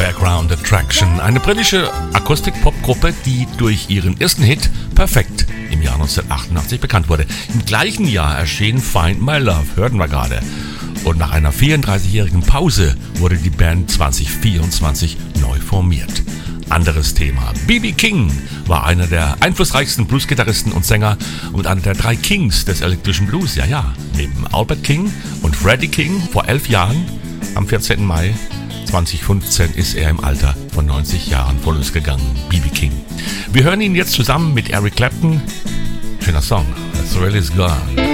Background Attraction, eine britische Akustik-Pop-Gruppe, die durch ihren ersten Hit Perfect im Jahr 1988 bekannt wurde. Im gleichen Jahr erschien Find My Love, hörten wir gerade. Und nach einer 34-jährigen Pause wurde die Band 2024 neu formiert. Anderes Thema. B.B. King war einer der einflussreichsten Blues-Gitarristen und Sänger und einer der 3 Kings des elektrischen Blues. Ja. Neben Albert King und Freddie King vor 11 Jahren, am 14. Mai 2015, ist er im Alter von 90 Jahren von uns gegangen. B.B. King. Wir hören ihn jetzt zusammen mit Eric Clapton. Schöner Song. The Thrill Is Gone.